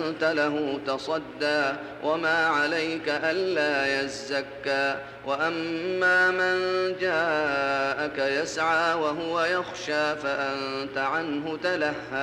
أنت له تصدى وما عليك ألا يزكى وأما من جاءك يسعى وهو يخشى فأنت عنه تلهى